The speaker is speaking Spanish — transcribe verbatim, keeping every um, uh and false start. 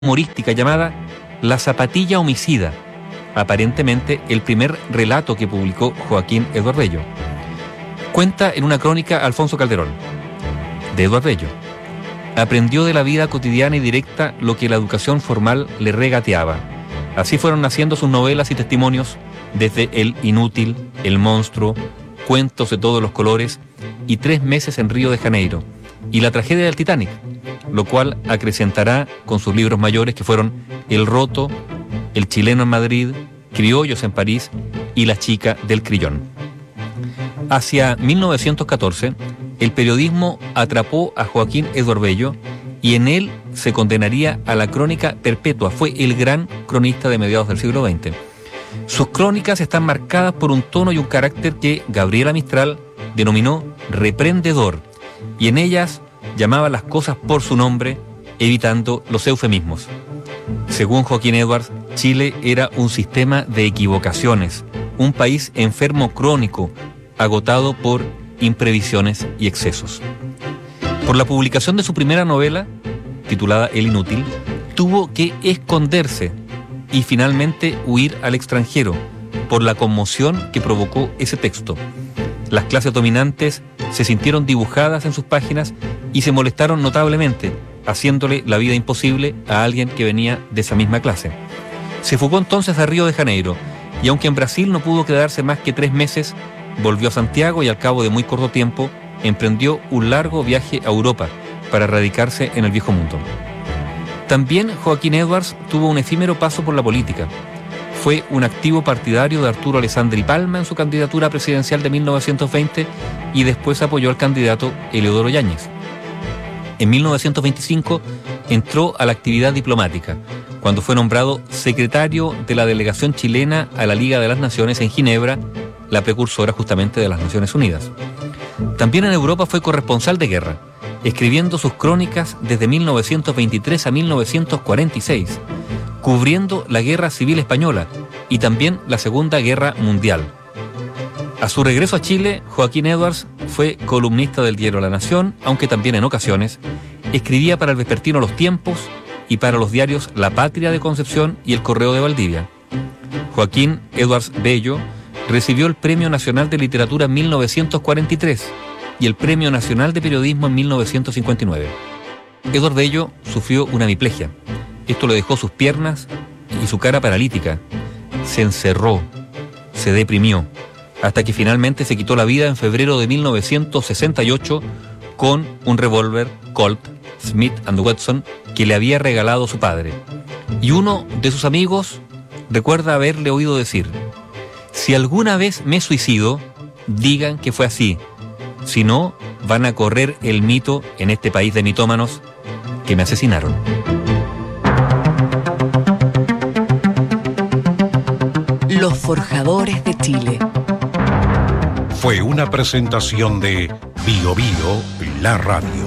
humorística llamada La Zapatilla Homicida, aparentemente el primer relato que publicó Joaquín Edward Bello. Cuenta en una crónica Alfonso Calderón, de Edward Bello: aprendió de la vida cotidiana y directa lo que la educación formal le regateaba. Así fueron naciendo sus novelas y testimonios, desde El Inútil, El Monstruo, Cuentos de todos los colores y Tres meses en Río de Janeiro, y La tragedia del Titanic, lo cual acrecentará con sus libros mayores, que fueron El Roto, El chileno en Madrid, Criollos en París y La chica del Crillón. Hacia mil novecientos catorce, el periodismo atrapó a Joaquín Edward Bello y en él se condenaría a la crónica perpetua. Fue el gran cronista de mediados del siglo veinte. Sus crónicas están marcadas por un tono y un carácter que Gabriela Mistral denominó reprendedor, y en ellas llamaba las cosas por su nombre, evitando los eufemismos. Según Joaquín Edwards, Chile era un sistema de equivocaciones, un país enfermo crónico, agotado por imprevisiones y excesos. Por la publicación de su primera novela, titulada El Inútil, tuvo que esconderse y finalmente huir al extranjero por la conmoción que provocó ese texto. Las clases dominantes se sintieron dibujadas en sus páginas y se molestaron notablemente, haciéndole la vida imposible a alguien que venía de esa misma clase. Se fugó entonces a Río de Janeiro, y aunque en Brasil no pudo quedarse más que tres meses, volvió a Santiago y al cabo de muy corto tiempo emprendió un largo viaje a Europa para radicarse en el viejo mundo. También Joaquín Edwards tuvo un efímero paso por la política. Fue un activo partidario de Arturo Alessandri Palma en su candidatura presidencial de mil novecientos veinte y después apoyó al candidato Eleodoro Yáñez. En mil novecientos veinticinco entró a la actividad diplomática, cuando fue nombrado secretario de la delegación chilena a la Liga de las Naciones en Ginebra, la precursora justamente de las Naciones Unidas. También en Europa fue corresponsal de guerra, escribiendo sus crónicas desde mil novecientos veintitrés a mil novecientos cuarenta y seis, cubriendo la Guerra Civil Española y también la Segunda Guerra Mundial. A su regreso a Chile, Joaquín Edwards fue columnista del diario La Nación, aunque también en ocasiones escribía para el vespertino Los Tiempos y para los diarios La Patria de Concepción y El Correo de Valdivia. Joaquín Edwards Bello recibió el Premio Nacional de Literatura en mil novecientos cuarenta y tres y el Premio Nacional de Periodismo en mil novecientos cincuenta y nueve. Edward Bello sufrió una hemiplegia. Esto le dejó sus piernas y su cara paralítica. Se encerró, se deprimió, hasta que finalmente se quitó la vida en febrero de mil novecientos sesenta y ocho con un revólver Colt Smith and Wesson que le había regalado su padre. Y uno de sus amigos recuerda haberle oído decir: si alguna vez me suicido, digan que fue así. Si no, van a correr el mito en este país de mitómanos que me asesinaron. Los Forjadores de Chile. Fue una presentación de Bio Bio, la radio.